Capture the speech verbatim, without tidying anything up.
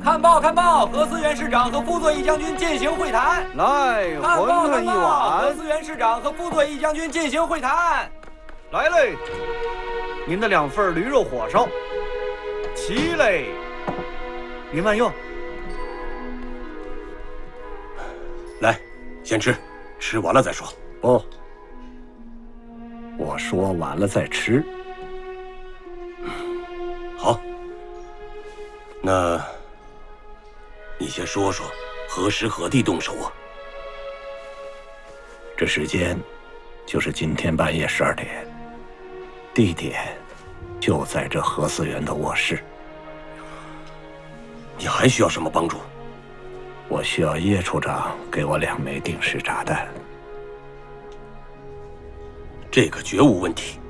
看报看报，何思源市长和傅作义将军进行会谈。 来， 看报馄饨一看报，何碗。 思源市长和傅作义将军进行会谈。 来嘞，您的两份驴肉火烧。齐嘞，您慢用。 来，先吃，吃完了再说。 不，我说完了再吃。 好，那你先说说，何时何地动手啊？ 这时间就是今天半夜十二点，地点就在这何思源的卧室。 你还需要什么帮助？ 我需要叶处长给我两枚定时炸弹。 这个绝无问题。